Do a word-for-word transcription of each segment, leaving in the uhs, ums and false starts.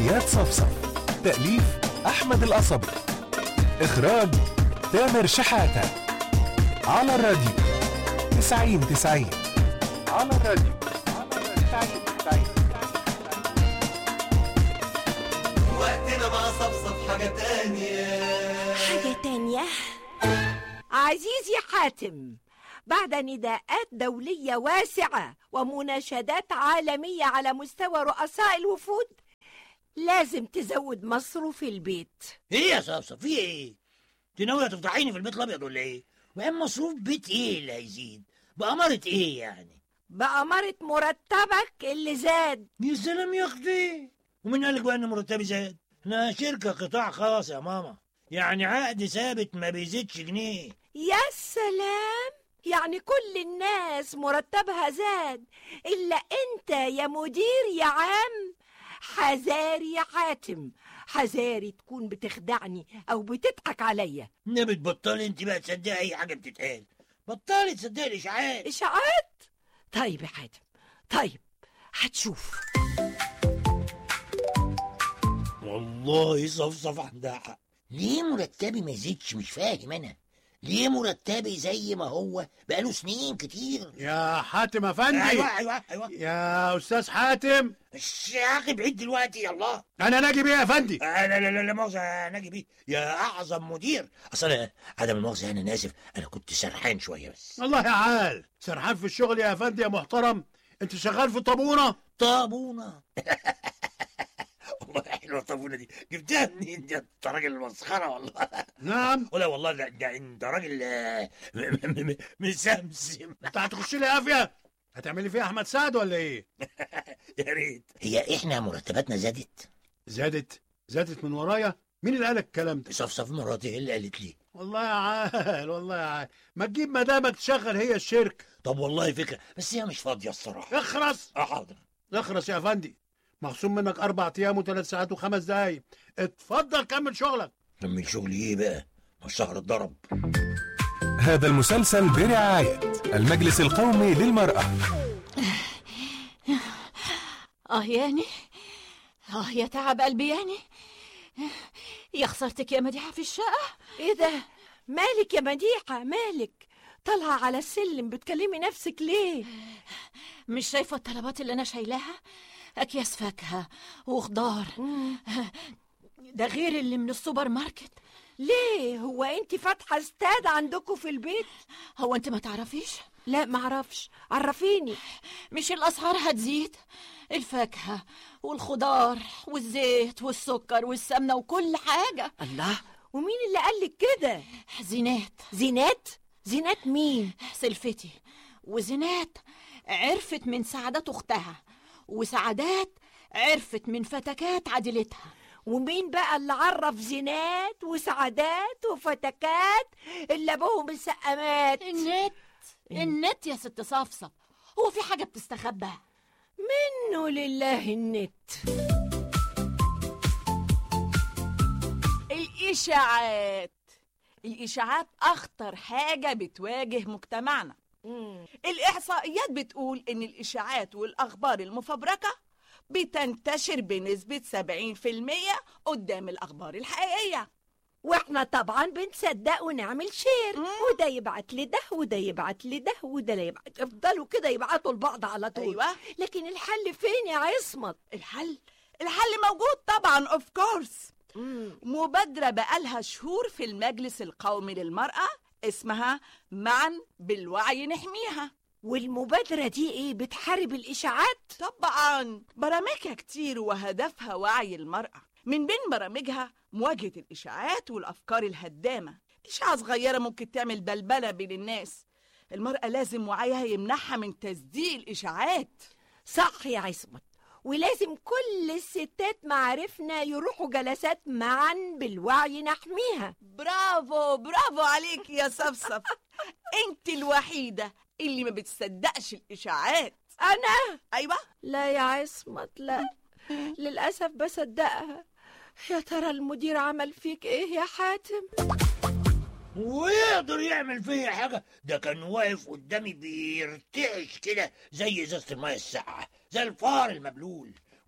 يوميات صفصف. تأليف أحمد القصبي، إخراج تامر شحاتة. على الراديو تسعين تسعين. على الراديو تسعين تسعين. وقتنا مع صفصف حاجة تانية. حاجة تانية. عزيزي حاتم، بعد نداءات دولية واسعة ومناشدات عالمية على مستوى رؤساء الوفود، لازم تزود مصروف البيت. ايه يا صفصف، في ايه؟ انت ناوية تفضحيني في البيت الابيض ولا ايه؟ وهم مصروف بيت ايه اللي هيزيد؟ بأمارة ايه يعني؟ بأمارة مرتبك اللي زاد. يا سلام يا اختي، ومين قالك بقى ان مرتبي زاد؟ احنا شركة قطاع خاص يا ماما، يعني عقد ثابت ما بيزيدش جنيه. يا سلام، يعني كل الناس مرتبها زاد إلا أنت يا مدير يا عم. حذاري يا حاتم، حذاري تكون بتخدعني أو بتضحك عليا. نبت بطلي انت بقى تصدقي اي حاجة بتتقال، بطلي تصدقي الاشاعات. إشاعات؟ طيب يا حاتم، طيب هتشوف. والله صفصف عندها حق. ليه مرتبي ما يزيدش؟ مش فاهم انا. ليه مرتبي زي ما هو بقاله سنين كتير؟ يا حاتم افندي. ايوه ايوه ايوه يا استاذ حاتم. مش يا اخي بعيد دلوقتي. يلا انا ناجي بيه يا افندي. آه لا لا لا لا مؤاخذة يا ناجي بيه يا اعظم مدير. اصل انا عدم المؤاخذة انا اسف، انا كنت سرحان شوية بس. الله يا عال، سرحان في الشغل يا افندي يا محترم؟ انت شغال في طابونة؟ طابونة والله حلوة الطابونة دي، جبتها منين دي؟ انت راجل مسخرة والله. نعم. ولا والله ده, ده انت راجل مسمسم. انت هتخش لي قافية؟ هتعملي فيها احمد سعد ولا ايه؟ يا ريت. هي احنا مرتباتنا زادت؟ زادت؟ زادت من ورايا؟ مين اللي قالك الكلام ده؟ صفصف مراتي هي اللي قالت لي. والله يا عال، والله يا عال، ما تجيب مدامك تشغل هي الشركة. طب والله فكرة، بس هي مش فاضية الصراحة. اخرس. اه حاضر. اخرس يا افندي، مخصوم منك اربع ايام وثلاث ساعات وخمس دقايق. اتفضل كمل شغلك. كمل شغلي ايه بقى؟ ما الشهر اتضرب. هذا المسلسل برعاية المجلس القومي للمرأة. اه يعني اه يا تعب قلبي يعني. يا خسرتك يا مديحة في الشقة. ايه ده؟ مالك يا مديحة؟ مالك طالعة على السلم بتكلمي نفسك ليه؟ مش شايفة الطلبات اللي انا شايلاها؟ اكياس فاكهة وخضار، ده غير اللي من السوبر ماركت. ليه؟ هو انت فاتحة استاد عندكم في البيت؟ هو انت ما تعرفيش؟ لا معرفش، عرفيني. مش الاسعار هتزيد؟ الفاكهة والخضار والزيت والسكر والسمنة وكل حاجة. الله، ومين اللي قالك كده؟ زينات. زينات؟ زينات مين؟ سلفتي. وزينات عرفت من سعادات اختها، وسعادات عرفت من فتكات عدلتها. ومين بقى اللي عرف زينات وسعادات وفتكات اللي ابوهم السقامات؟ النت. النت يا ست صفصف، هو في حاجة بتستخبى منه؟ لله النت. الإشاعات. الإشاعات أخطر حاجة بتواجه مجتمعنا. مم. الإحصائيات بتقول إن الإشاعات والأخبار المفبركة بتنتشر بنسبة سبعين في المية قدام الأخبار الحقيقية، واحنا طبعا بنصدق ونعمل شير. مم. وده يبعت لده وده يبعت لده وده يبعت، يفضلوا كده يبعتوا لبعض على طول. أيوة. لكن الحل فين يا عصمت؟ الحل الحل موجود طبعا اوف كورس. مبادرة بقالها شهور في المجلس القومي للمرأة اسمها معا بالوعي نحميها. والمبادرة دي ايه؟ بتحارب الإشاعات؟ طبعا برامجها كتير وهدفها وعي المرأة. من بين برامجها مواجهة الإشاعات والأفكار الهدامة. إشاعة صغيرة ممكن تعمل بلبلة بين الناس. المرأة لازم وعيها يمنحها من تصديق الإشاعات. صح يا عصمت، ولازم كل الستات معارفنا يروحوا جلسات معا بالوعي نحميها. برافو برافو عليك يا صفصف. انت الوحيدة اللي ما بتصدقش الإشاعات. أنا؟ أيوة. لا يا عصمت لا، للأسف بصدقها. يا ترى المدير عمل فيك ايه يا حاتم؟ ويقدر يعمل فيا حاجة؟ ده كان واقف قدامي بيرتعش كده زي ازازة المية الساقعة، زي الفار المبلول.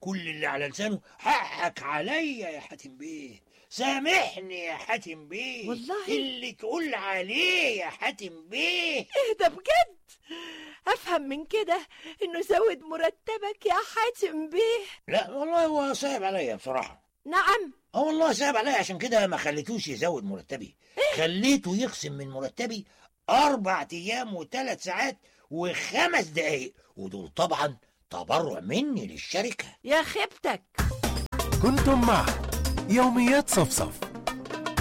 كل اللي على لسانه حقك عليا يا حاتم بيه، سامحني يا حاتم بيه، والله؟ اللي تقول عليه يا حاتم بيه. ايه ده بجد؟ افهم من كده انه زود مرتبك يا حاتم بيه؟ لا والله هو صعب عليا بصراحة. نعم. اه والله صعب عليا، عشان كده ما خليتوش يزود مرتبي. خليته يقسم من مرتبي أربع أيام وثلاث ساعات وخمس دقايق، ودول طبعا تبرع مني للشركة. يا خيبتك. كنتم مع يوميات صفصف